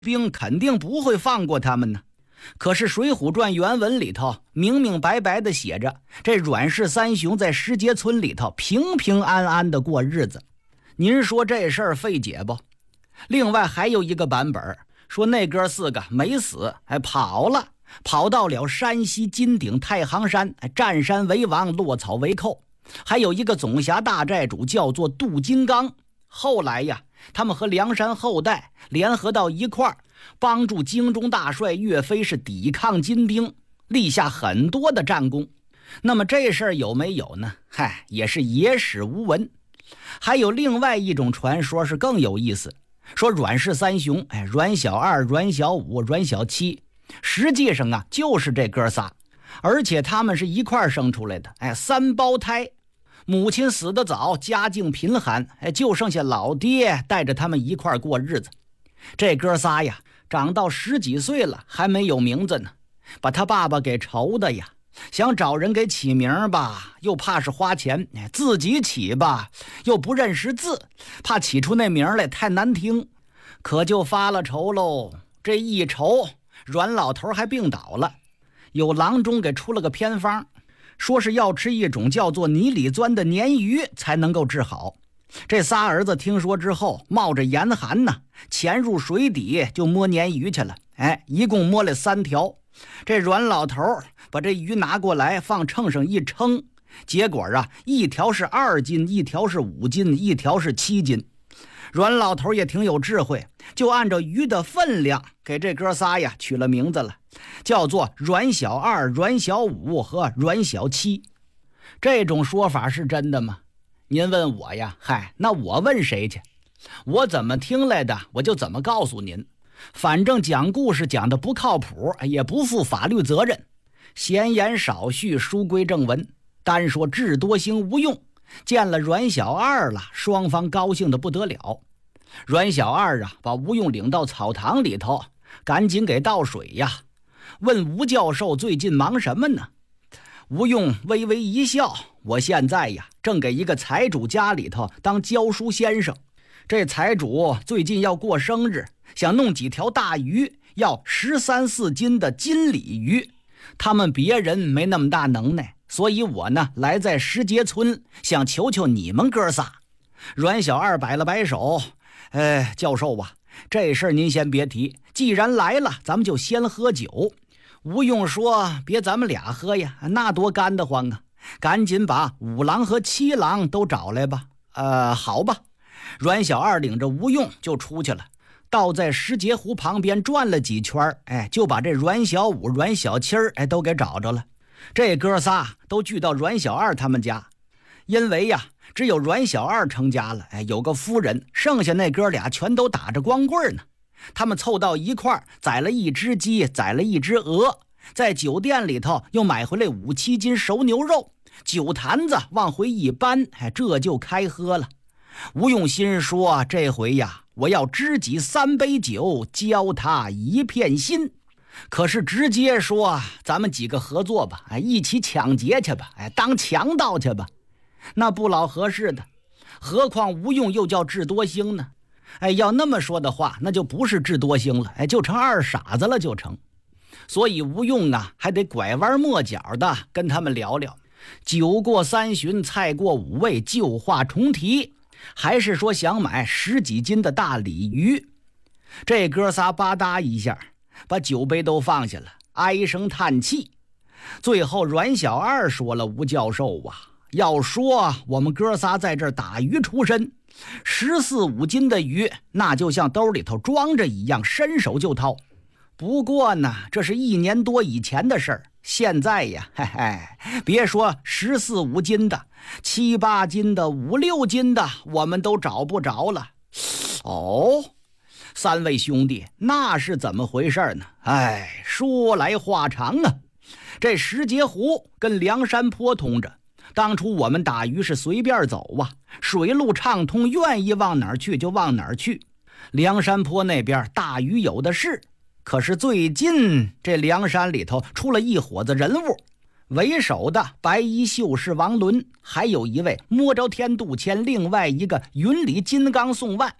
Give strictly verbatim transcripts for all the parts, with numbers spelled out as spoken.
兵肯定不会放过他们呢。可是《水浒传》原文里头明明白白的写着，这阮氏三雄在石碣村里头平平安安的过日子。您说这事儿费解不？另外还有一个版本说，那哥四个没死，还跑了，跑到了山西金顶太行山，占山为王，落草为寇。还有一个总辖大寨主叫做杜金刚，后来呀，他们和梁山后代联合到一块儿，帮助京中大帅岳飞是抵抗金兵，立下很多的战功。那么这事儿有没有呢？嗨，也是野史无闻。还有另外一种传说是更有意思，说阮氏三雄，哎，阮小二、阮小五、阮小七，实际上啊就是这哥仨，而且他们是一块生出来的，哎，三胞胎。母亲死得早，家境贫寒，哎，就剩下老爹带着他们一块过日子。这哥仨呀，长到十几岁了还没有名字呢，把他爸爸给愁的呀，想找人给起名吧，又怕是花钱，自己起吧又不认识字，怕起出那名来太难听，可就发了愁喽。这一愁，阮老头还病倒了，有郎中给出了个偏方，说是要吃一种叫做泥里钻的鲶鱼才能够治好。这仨儿子听说之后，冒着严寒呢，潜入水底就摸鲶鱼去了。哎，一共摸了三条。这阮老头把这鱼拿过来放秤上一称，结果啊，一条是二斤，一条是五斤，一条是七斤。阮老头也挺有智慧，就按照鱼的分量给这哥仨呀取了名字了，叫做阮小二、阮小五和阮小七。这种说法是真的吗？您问我呀，嗨，那我问谁去？我怎么听来的，我就怎么告诉您。反正讲故事讲的不靠谱，也不负法律责任。闲言少叙，书归正文。单说智多星吴用见了阮小二了，双方高兴的不得了。阮小二啊，把吴用领到草堂里头，赶紧给倒水呀，问吴教授最近忙什么呢？吴用微微一笑，我现在呀，正给一个财主家里头当教书先生。这财主最近要过生日，想弄几条大鱼，要十三四斤的金鲤鱼。他们别人没那么大能耐，所以我呢来在石碣村，想求求你们哥仨。阮小二摆了摆手，哎，教授啊，这事儿您先别提，既然来了，咱们就先喝酒。吴用说，别咱们俩喝呀，那多干得慌啊，赶紧把五郎和七郎都找来吧。呃，好吧。阮小二领着吴用就出去了，倒在石碣湖旁边转了几圈，哎，就把这阮小五、阮小七儿哎都给找着了。这哥仨都聚到阮小二他们家，因为呀，只有阮小二成家了，哎，有个夫人，剩下那哥俩全都打着光棍呢。他们凑到一块儿，宰了一只鸡，宰了一只鹅，在酒店里头又买回来五七斤熟牛肉，酒坛子往回一搬，哎，这就开喝了。吴用心说，这回呀，我要知己三杯酒，教他一片心。可是直接说，咱们几个合作吧，哎，一起抢劫去吧，哎，当强盗去吧，那不老合适的。何况吴用又叫智多星呢，哎，要那么说的话，那就不是智多星了，哎，就成二傻子了就成。所以吴用啊，还得拐弯抹角的跟他们聊聊。酒过三巡，菜过五味，旧话重提，还是说想买十几斤的大鲤鱼。这哥仨吧嗒一下把酒杯都放下了，唉声叹气。最后阮小二说了，吴教授啊，要说我们哥仨在这儿打鱼出身，十四五斤的鱼那就像兜里头装着一样，伸手就掏。不过呢，这是一年多以前的事儿，现在呀，嘿嘿，别说十四五斤的，七八斤的，五六斤的，我们都找不着了。哦，三位兄弟，那是怎么回事呢？哎，说来话长啊。这石碣湖跟梁山坡通着，当初我们打鱼是随便走啊，水路畅通，愿意往哪儿去就往哪儿去。梁山坡那边大鱼有的是。可是最近这梁山里头出了一伙子人物，为首的白衣秀士王伦，还有一位摸着天杜迁，另外一个云里金刚宋万。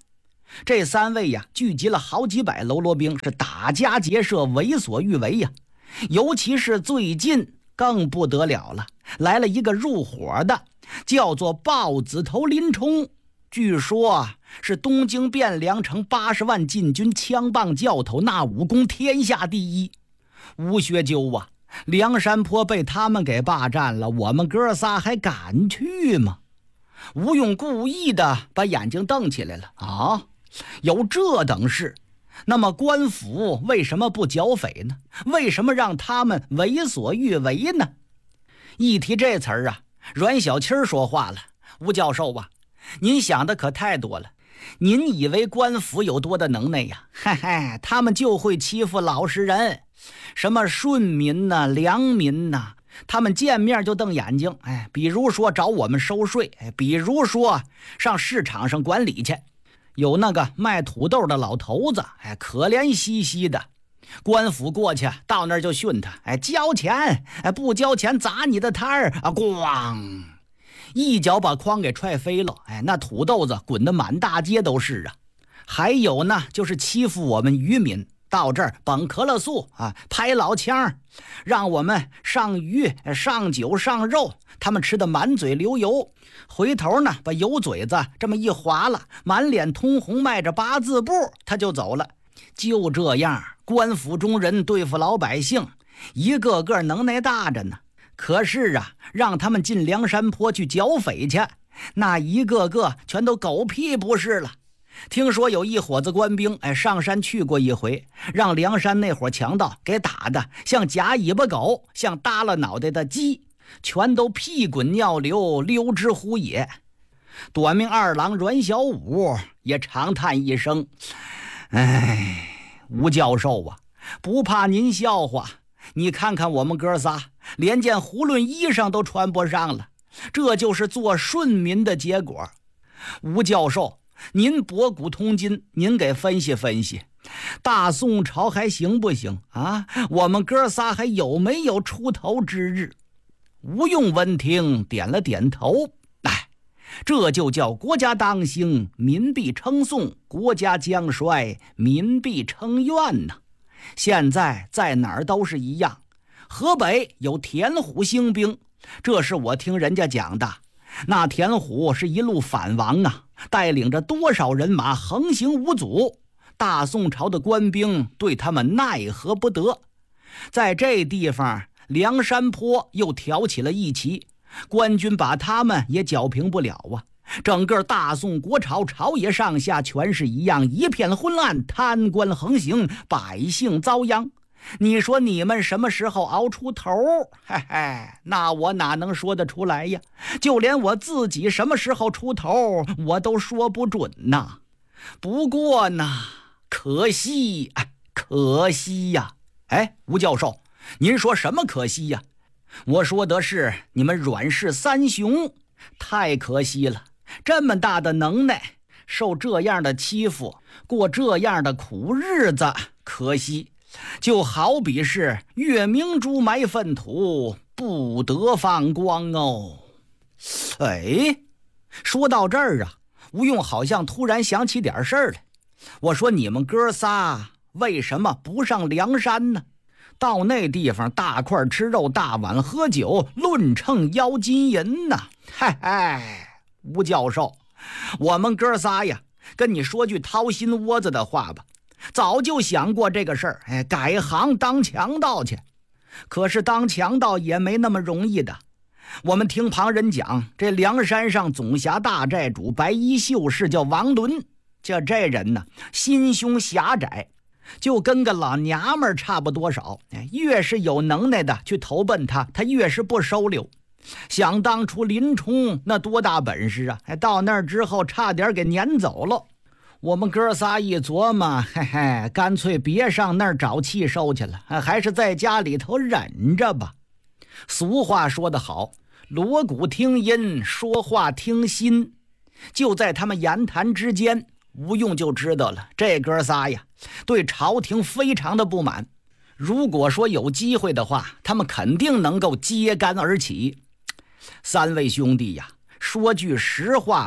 这三位呀，聚集了好几百喽啰兵，是打家劫舍，为所欲为呀。尤其是最近更不得了了，来了一个入伙的，叫做豹子头林冲。据说啊，是东京汴梁城八十万禁军枪棒教头，那武功天下第一。吴学究啊，梁山坡被他们给霸占了，我们哥仨还敢去吗？吴用故意的把眼睛瞪起来了啊！有这等事，那么官府为什么不剿匪呢？为什么让他们为所欲为呢？一提这词儿啊，阮小七说话了：“吴教授啊，您想的可太多了。您以为官府有多大能耐呀？嘿嘿，他们就会欺负老实人，什么顺民呐、良民呐，他们见面就瞪眼睛。哎，比如说找我们收税，哎，比如说上市场上管理去。有那个卖土豆的老头子，哎，可怜兮兮的，官府过去到那儿就训他，哎，交钱，哎，不交钱砸你的摊儿啊！咣，一脚把筐给踹飞了，哎，那土豆子滚得满大街都是啊！还有呢，就是欺负我们渔民，到这儿绑可乐素啊，拍老腔，让我们上鱼、上酒、上肉，他们吃得满嘴流油。回头呢，把油嘴子这么一划了，满脸通红，迈着八字步，他就走了。就这样，官府中人对付老百姓，一个个能耐大着呢。可是啊，让他们进梁山坡去剿匪去，那一个个全都狗屁不是了。听说有一伙子官兵，哎，上山去过一回，让梁山那伙强盗给打的像夹尾巴狗，像耷了脑袋的鸡，全都屁滚尿流，溜之乎也。短命二郎阮小五也长叹一声：“哎，吴教授啊，不怕您笑话，你看看我们哥仨，连件囫囵衣裳都穿不上了，这就是做顺民的结果。吴教授，您博古通今，您给分析分析，大宋朝还行不行啊？我们哥仨还有没有出头之日？”吴用闻听点了点头，哎，这就叫国家当兴，民必称颂；国家将衰，民必称怨呐。现在在哪儿都是一样。河北有田虎兴兵，这是我听人家讲的。那田虎是一路反王啊，带领着多少人马横行无阻，大宋朝的官兵对他们奈何不得。在这地方，梁山坡又挑起了一旗，官军把他们也剿平不了啊！整个大宋国朝，朝野上下全是一样，一片昏暗，贪官横行，百姓遭殃。你说你们什么时候熬出头？嘿嘿，那我哪能说得出来呀？就连我自己什么时候出头，我都说不准呐。不过呢，可惜，可惜呀！哎，吴教授，您说什么可惜呀？我说的是你们阮氏三雄，太可惜了。这么大的能耐，受这样的欺负，过这样的苦日子，可惜。就好比是月明珠埋粪土，不得放光哦。哎，说到这儿啊，吴用好像突然想起点事儿来。我说你们哥仨为什么不上梁山呢？到那地方大块吃肉，大碗喝酒，论秤邀金银呢？嗨嗨，吴教授，我们哥仨呀，跟你说句掏心窝子的话吧，早就想过这个事儿，哎，改行当强盗去。可是当强盗也没那么容易的。我们听旁人讲，这梁山上总辖大寨主白衣秀士叫王伦，这这人呢，心胸狭窄，就跟个老娘们差不多少。越是有能耐的去投奔他，他越是不收留。想当初林冲那多大本事啊，到那儿之后差点给撵走了。我们哥仨一琢磨，嘿嘿，干脆别上那儿找气受去了，还是在家里头忍着吧。俗话说得好，锣鼓听音，说话听心。就在他们言谈之间，吴用就知道了，这哥仨呀，对朝廷非常的不满。如果说有机会的话，他们肯定能够揭竿而起。三位兄弟呀，说句实话吧，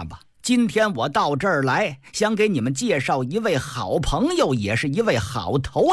今天我到这儿来，想给你们介绍一位好朋友，也是一位好头